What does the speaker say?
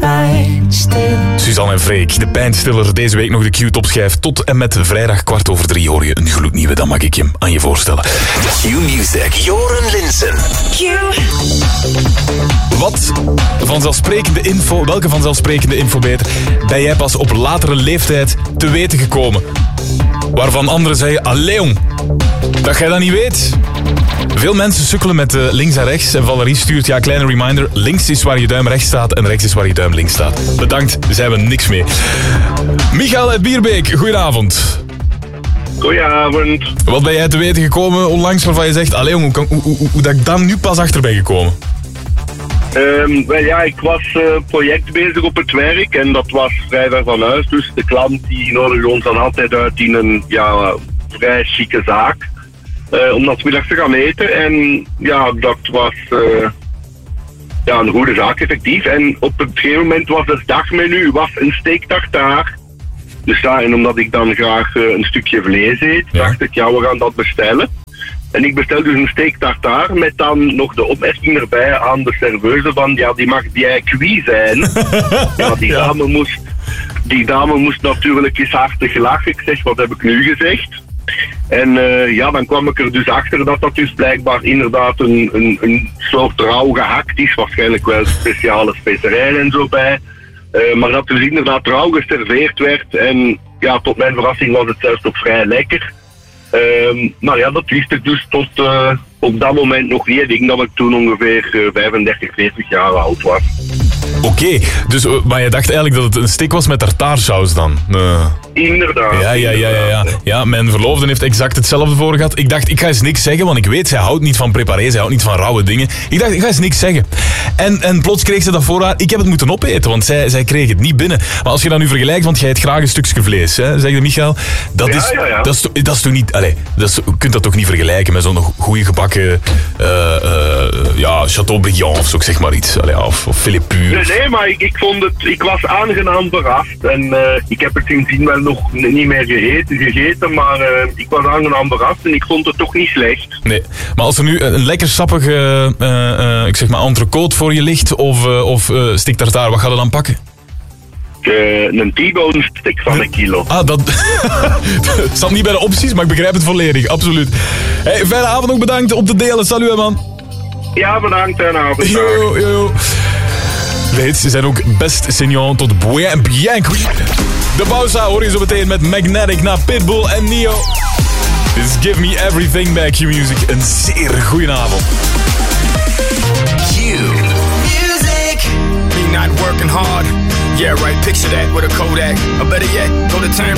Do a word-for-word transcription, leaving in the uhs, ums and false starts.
pijnstiller. Suzanne en Freek, de pijnstiller. Deze week nog de Q-topschijf. Tot en met vrijdag kwart over drie hoor je een gloednieuwe. Dan mag ik je aan je voorstellen. Q-Music, Joren Linsen. Q. Wat vanzelfsprekende info, welke vanzelfsprekende info beter, ben jij pas op latere leeftijd te weten gekomen? Waarvan anderen zeggen, allee jong, dat jij dat niet weet. Veel mensen sukkelen met uh, links en rechts. En Valerie stuurt, ja, kleine reminder. Links is waar je duim rechts staat en rechts is waar je duim links staat. Bedankt, daar zijn we niks mee. Michael uit Bierbeek, goedenavond. Goedenavond. Wat ben jij te weten gekomen onlangs waarvan je zegt, allee jong, hoe, kan, hoe, hoe, hoe dat ik dan nu pas achter ben gekomen? Um, well, ja, ik was uh, project bezig op het werk en dat was vrij ver van huis. Dus de klant die nodigde ons dan altijd uit in een ja, vrij chique zaak. Uh, om dat 's middags te gaan eten. En ja, dat was uh, ja, een goede zaak effectief. En op een gegeven moment was het dagmenu was een steak tartare. Dus ja, en omdat ik dan graag uh, een stukje vlees eet, Ja. dacht ik, ja, we gaan dat bestellen. En ik bestel dus een steak tartare met dan nog de opmerking erbij aan de serveuse van, ja, die mag bien cuit zijn. Ja, die Ja. dame moest, die dame moest natuurlijk eens hartig lachen. Ik zeg, wat heb ik nu gezegd? En uh, ja, dan kwam ik er dus achter dat dat dus blijkbaar inderdaad een, een, een soort rauw gehakt is. Waarschijnlijk wel speciale specerijen en zo bij. Uh, maar dat dus inderdaad rauw geserveerd werd. En ja, tot mijn verrassing was het zelfs nog vrij lekker. Um, maar ja, dat wist ik dus tot uh, op dat moment nog niet. Ik denk dat ik toen ongeveer uh, vijfendertig, veertig jaar oud was. Oké, okay, dus, uh, maar je dacht eigenlijk dat het een steak was met tartaarsaus dan? Uh. Inderdaad. Ja, ja, ja, ja, ja. Ja, mijn verloofde heeft exact hetzelfde voor gehad. Ik dacht, ik ga eens niks zeggen, want ik weet, zij houdt niet van preparé, zij houdt niet van rauwe dingen. Ik dacht, ik ga eens niks zeggen. En, en plots kreeg ze dat voor haar. Ik heb het moeten opeten, want zij, zij kreeg het niet binnen. Maar als je dat nu vergelijkt, want jij eet graag een stukje vlees, hè, zegde Michael. Dat Ja, is, ja, ja. dat is, dat is toch niet... Allez, dat is, je kunt dat toch niet vergelijken met zo'n goede gebakken uh, uh, ja, Chateaubriand of zo, zeg maar iets. Allez, of, of Philippe Puur. Nee, nee, maar ik, ik vond het... Ik was aangenaam verrast. En uh, ik heb het sindsdien wel nog niet meer gegeten, gegeten maar uh, ik was aangenaam verrast en ik vond het toch niet slecht. Nee, maar als er nu een lekker sappige, uh, uh, ik zeg maar, entrecote voor je ligt, of, uh, of uh, steak tartare, wat ga je dan pakken? Uh, een T-bone stick van een kilo. Ah, dat... Het staat niet bij de opties, maar ik begrijp het volledig, absoluut. Hey, fijne avond ook, bedankt om te delen. Salut, hè, man. Ja, bedankt en avond. Yo, yo, yo. Weet, ze zijn ook best senior tot bien, bien. De Bausa hoor je zo meteen met Magnetic naar Pitbull en Neo. This is Give Me Everything bij Q-Music. Een zeer goeie avond. Q-Music. Me not working hard. Yeah, right, picture that with a Kodak. Or better yet, go to terms.